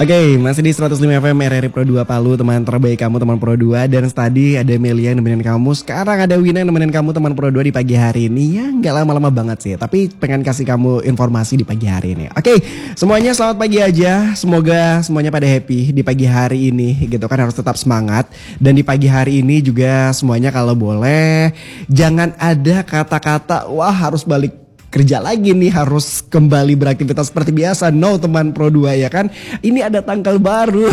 Oke, masih di 105 FM RRI Pro 2 Palu, teman terbaik kamu, teman Pro 2. Dan tadi ada Melia yang nemenin kamu, sekarang ada Wina yang nemenin kamu, teman Pro 2 di pagi hari ini. Ya nggak lama-lama banget sih, tapi pengen kasih kamu informasi di pagi hari ini. Oke, semuanya selamat pagi aja. Semoga semuanya pada happy di pagi hari ini gitu kan, harus tetap semangat. Dan di pagi hari ini juga semuanya kalau boleh jangan ada kata-kata wah harus balik kerja lagi nih, harus kembali beraktivitas seperti biasa. No teman Pro 2 ya kan. Ini ada tanggal baru.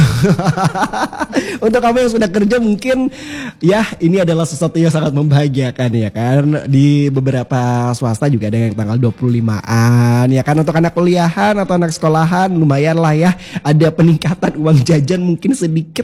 Untuk kamu yang sudah kerja mungkin ya ini adalah sesuatu yang sangat membahagiakan ya kan. Di beberapa swasta juga ada yang tanggal 25-an ya kan. Untuk anak kuliahan atau anak sekolahan lumayan lah ya, ada peningkatan uang jajan mungkin sedikit.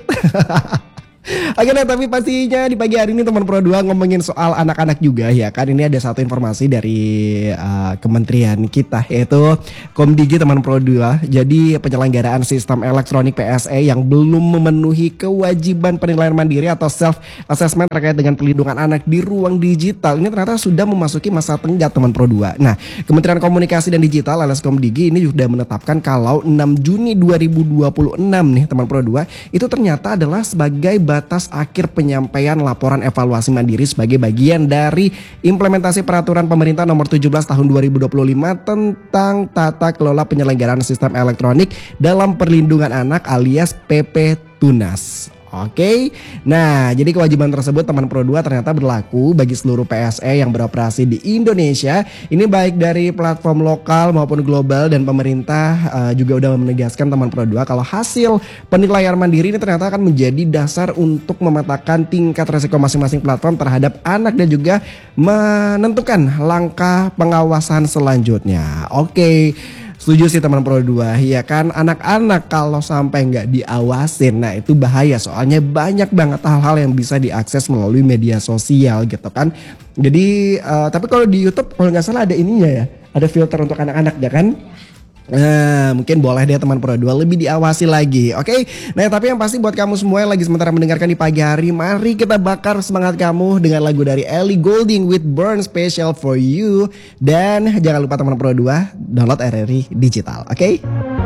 Oke, nah tapi pastinya di pagi hari ini teman Pro 2 ngomongin soal anak-anak juga ya kan. Ini ada satu informasi dari kementerian kita, yaitu Komdigi teman Pro 2. Jadi penyelenggaraan sistem elektronik PSE yang belum memenuhi kewajiban penilaian mandiri atau self assessment terkait dengan perlindungan anak di ruang digital ini ternyata sudah memasuki masa tenggat teman Pro 2. Nah, Kementerian Komunikasi dan Digital alias Komdigi ini sudah menetapkan kalau 6 Juni 2026 nih teman Pro 2 itu ternyata adalah sebagai batas akhir penyampaian laporan evaluasi mandiri sebagai bagian dari implementasi peraturan pemerintah nomor 17 tahun 2025 tentang tata kelola penyelenggaraan sistem elektronik dalam perlindungan anak alias PP Tunas. Oke, nah jadi kewajiban tersebut teman Pro 2 ternyata berlaku bagi seluruh PSE yang beroperasi di Indonesia. Ini baik dari platform lokal maupun global, dan pemerintah juga udah menegaskan teman Pro 2 kalau hasil penilaian mandiri ini ternyata akan menjadi dasar untuk memetakan tingkat resiko masing-masing platform terhadap anak dan juga menentukan langkah pengawasan selanjutnya. Oke. Setuju sih teman Pro 2 ya kan, anak-anak kalau sampai nggak diawasin nah itu bahaya, soalnya banyak banget hal-hal yang bisa diakses melalui media sosial gitu kan. Jadi tapi kalau di YouTube kalau nggak salah ada ininya ya, ada filter untuk anak-anak ya kan. Nah, mungkin boleh deh teman Pro 2 lebih diawasi lagi. Oke. Nah, tapi yang pasti buat kamu semua yang lagi sementara mendengarkan di pagi hari, mari kita bakar semangat kamu dengan lagu dari Ellie Goulding with Burn Special for You. Dan jangan lupa teman Pro 2 download RRI Digital. Oke?